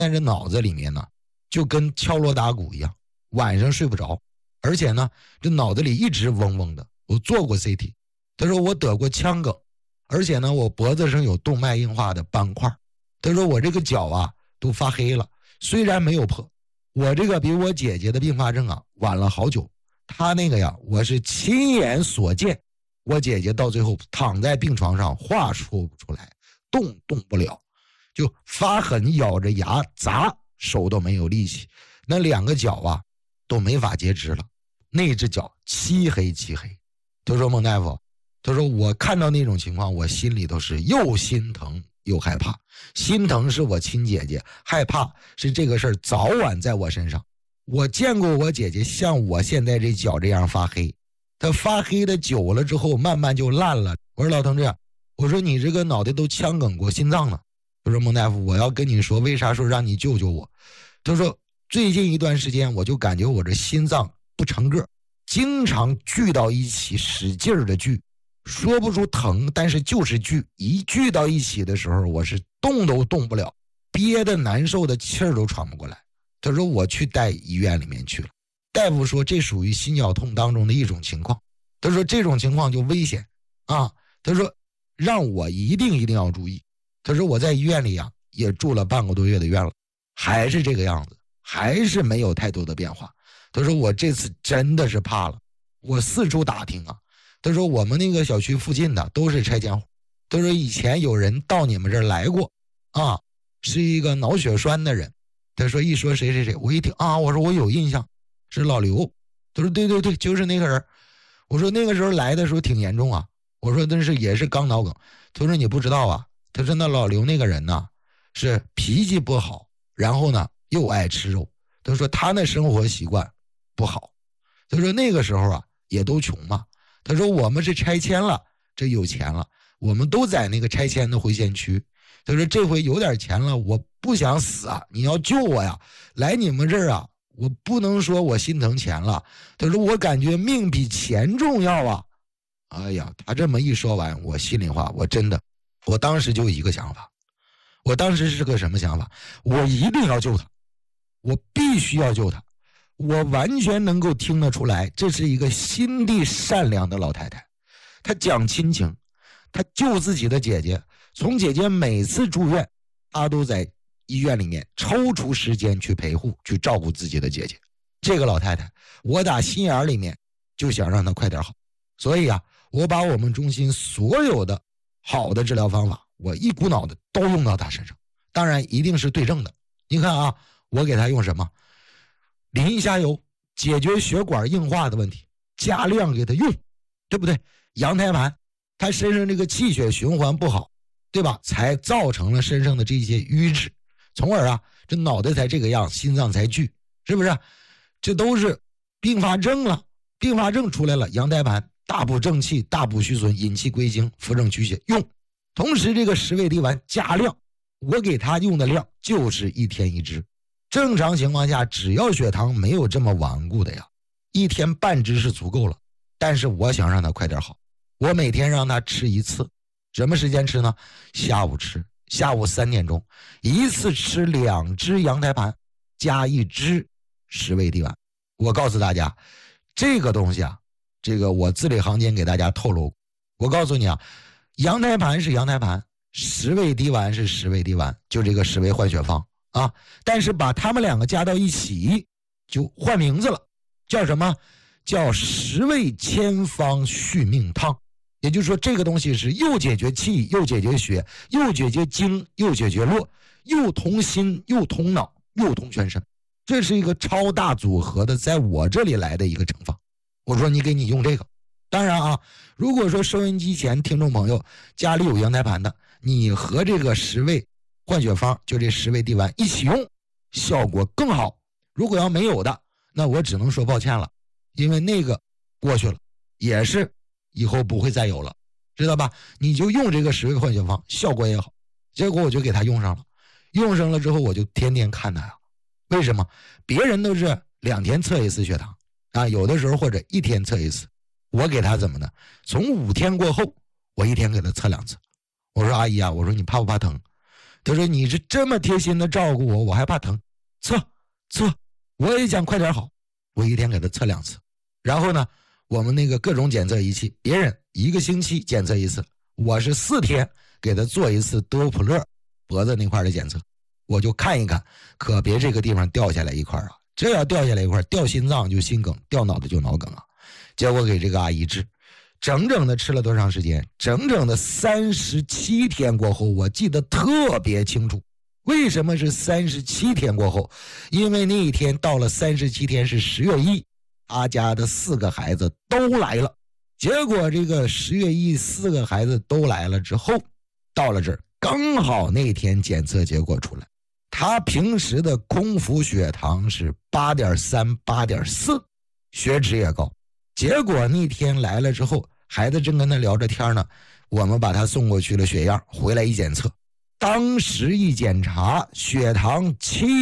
在这脑子里面呢，就跟敲锣打鼓一样，晚上睡不着，而且呢，这脑子里一直嗡嗡的。我做过 CT， 他说我得过腔梗，而且呢，我脖子上有动脉硬化的斑块。他说我这个脚啊都发黑了，虽然没有破，我这个比我姐姐的并发症啊晚了好久。她那个呀，我是亲眼所见，我姐姐到最后躺在病床上，话说不出来，动不了，就发狠咬着牙砸，手都没有力气，那2个脚啊都没法截肢了，那只脚漆黑。他说孟大夫，他说我看到那种情况，我心里都是又心疼又害怕。心疼是我亲姐姐，害怕是这个事儿早晚在我身上。我见过我姐姐像我现在这脚这样发黑，她发黑的久了之后慢慢就烂了。我说老同志，我说你这个脑袋都腔梗过，心脏呢？他说孟大夫，我要跟你说为啥说让你救救我。他说最近一段时间我就感觉我这心脏不成个，经常聚到一起，使劲的聚，说不出疼，但是就是聚，一聚到一起的时候，我是动都动不了，憋得难受的气儿都喘不过来。他说我去带医院里面去了，大夫说这属于心绞痛当中的一种情况，他说这种情况就危险啊，他说让我一定要注意。他说我在医院里啊也住了半个多月的院了，还是这个样子，还是没有太多的变化。他说我这次真的是怕了，我四处打听啊，他说我们那个小区附近的都是拆迁户，他说以前有人到你们这儿来过啊，是一个脑血栓的人。他说一说谁谁谁，我一听啊，我说我有印象，是老刘。他说对，就是那个人。我说那个时候来的时候挺严重啊，我说但是也是刚脑梗。他说你不知道啊，他说那老刘那个人呢是脾气不好，然后呢又爱吃肉，他说他那生活习惯不好。他说那个时候啊也都穷嘛，他说我们是拆迁了，这有钱了，我们都在那个拆迁的回迁区。他说这回有点钱了，我不想死啊，你要救我呀，来你们这儿啊，我不能说我心疼钱了，他说我感觉命比钱重要啊。哎呀，他这么一说完，我心里话，我当时就一个想法，我当时是个什么想法？我一定要救他，我必须要救他。我完全能够听得出来，这是一个心地善良的老太太，她讲亲情，她救自己的姐姐，从姐姐每次住院，她都在医院里面抽出时间去陪护，去照顾自己的姐姐。这个老太太，我打心眼里面就想让她快点好，所以啊，我把我们中心所有的好的治疗方法，我一股脑的都用到她身上，当然一定是对症的。你看啊，我给她用什么？磷虾油解决血管硬化的问题，加量给她用，对不对？羊胎盘，她身上这个气血循环不好，对吧？才造成了身上的这些瘀滞，从而啊，这脑袋才这个样，心脏才聚，是不是？这都是并发症了，并发症出来了，羊胎盘大补正气，大补虚损，引气归经，扶正驱血用。同时这个十味地丸加量，我给他用的量就是1天1支。正常情况下，只要血糖没有这么顽固的呀，1天半支是足够了。但是我想让他快点好，我每天让他吃1次。什么时间吃呢？下午吃，下午3点钟，一次吃2支羊胎盘加1支十味地丸。我告诉大家，这个东西啊，这个我字里行间给大家透露，我告诉你啊，羊胎盘是羊胎盘，十味地丸是十味地丸，就这个十味换血方啊。但是把他们2个加到一起，就换名字了，叫什么？叫十味千方续命汤。也就是说，这个东西是又解决气，又解决血，又解决经，又解决络，又通心，又通脑，又通全身。这是一个超大组合的，在我这里来的一个成方。我说你给你用这个。当然啊，如果说收音机前听众朋友家里有羊胎盘的，你和这个十味换血方，就这十味地丸一起用，效果更好。如果要没有的，那我只能说抱歉了，因为那个过去了，也是以后不会再有了，知道吧？你就用这个十味换血方，效果也好。结果我就给他用上了，用上了之后我就天天看他呀。为什么？别人都是2天测一次血糖啊，有的时候或者1天测一次，我给他怎么呢？从5天过后，我1天给他测2次。我说阿姨啊，我说你怕不怕疼？ 他说你是这么贴心的照顾我，我还怕疼，测，我也想快点好。我一天给他测2次，然后呢，我们那个各种检测仪器，别人1个星期检测1次，我是4天给他做1次多普勒脖子那块的检测，我就看一看，可别这个地方掉下来一块啊，这要掉下来一块，掉心脏就心梗，掉脑袋就脑梗啊。结果给这个阿姨治，整整的吃了多长时间？整整的37天过后，我记得特别清楚。为什么是37天过后？因为那一天到了37天是10月1，他家的4个孩子都来了。结果这个10月1 4个孩子都来了之后，到了这儿刚好那天检测结果出来，他平时的空腹血糖是8.3、8.4，血脂也高。结果那天来了之后，孩子正跟他聊着天呢，我们把他送过去了血样，回来一检测，当时一检查血糖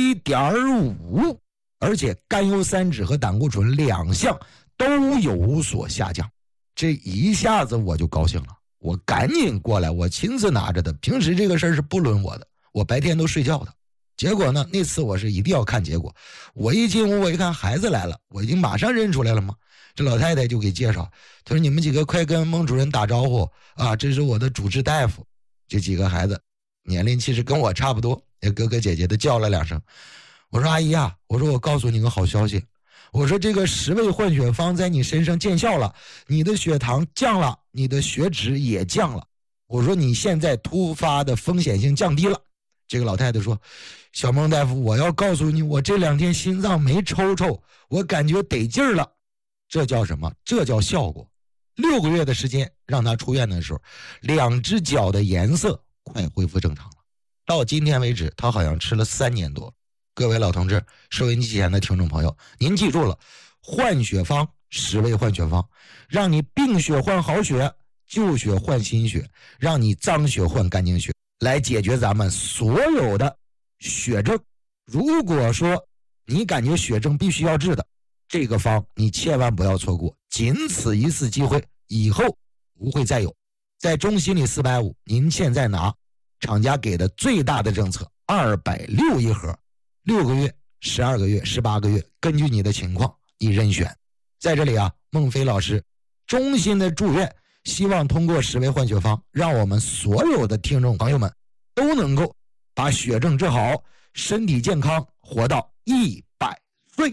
7.5，而且甘油三酯和胆固醇2项都有所下降。这一下子我就高兴了，我赶紧过来，我亲自拿着的。平时这个事儿是不轮我的，我白天都睡觉的。结果呢，那次我是一定要看结果。我一进屋，我一看孩子来了，我已经马上认出来了嘛。这老太太就给介绍，她说你们几个快跟孟主任打招呼啊，这是我的主治大夫。这几个孩子年龄其实跟我差不多，也哥哥姐姐的叫了2声。我说阿姨啊，我说我告诉你个好消息，我说这个10味换血方在你身上见效了，你的血糖降了，你的血脂也降了，我说你现在突发的风险性降低了。这个老太太说，小孟大夫，我要告诉你，我这2天心脏没抽抽，我感觉得劲儿了。这叫什么？这叫效果。6个月的时间让他出院的时候，2只脚的颜色快恢复正常了。到今天为止，他好像吃了3年多。各位老同志，收音机前的听众朋友，您记住了，换血方10味换血方，让你病血换好血，旧血换新血，让你脏血换干净血，来解决咱们所有的血症。如果说你感觉血症必须要治的，这个方你千万不要错过，仅此一次机会，以后不会再有。在中心里450，您现在拿厂家给的最大的政策260一盒，6个月、12个月、18个月，根据你的情况你任选。在这里啊，孟非老师衷心的祝愿，希望通过10味换血方，让我们所有的听众朋友们都能够把血症治好，身体健康，活到100岁。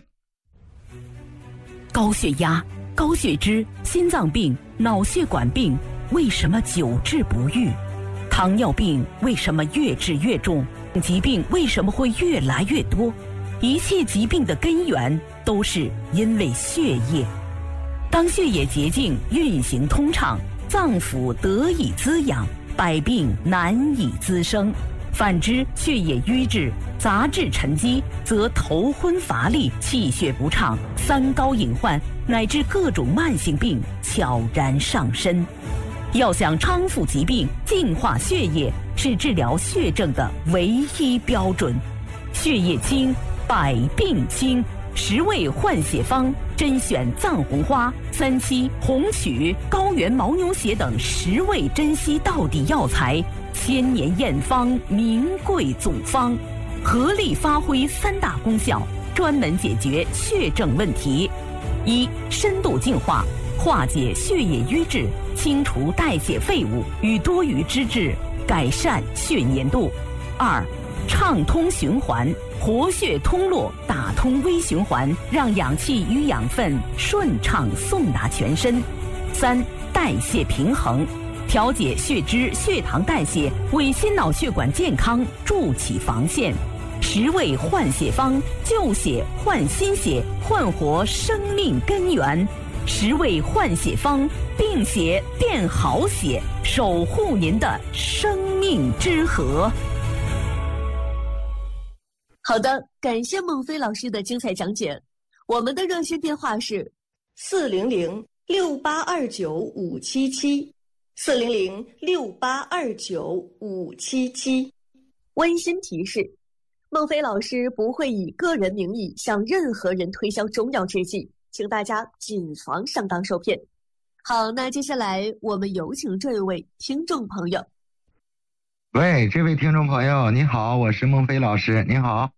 高血压、高血脂、心脏病、脑血管病为什么久治不愈？糖尿病为什么越治越重？疾病为什么会越来越多？一切疾病的根源都是因为血液。当血液洁净运行通畅，脏腑得以滋养，百病难以滋生。反之，血液瘀滞、杂质沉积，则头昏乏力、气血不畅、三高隐患，乃至各种慢性病悄然上身。要想康复疾病、净化血液，是治疗血症的唯一标准。血液清，百病清。10味换血方甄选藏红花、三七、红曲、高原牦牛血等10味珍稀道地药材，千年验方，名贵总方，合力发挥3大功效，专门解决血症问题：一、深度净化，化解血液瘀滞，清除代谢废物与多余脂质，改善血粘度；二、畅通循环，活血通络，打通微循环，让氧气与养分顺畅送达全身；三、代谢平衡，调节血脂、血糖代谢，为心脑血管健康筑起防线。10味换血方，旧血换新血，焕活生命根源。10味换血方，病血变好血，守护您的生命之河。 好的，感谢孟非老师的精彩讲解。我们的热线电话是400-6829-577，400-6829-577。温馨提示：孟非老师不会以个人名义向任何人推销中药制剂，请大家谨防上当受骗。好，那接下来我们有请这一位听众朋友。 喂，这位听众朋友，你好，我是孟非老师，您好。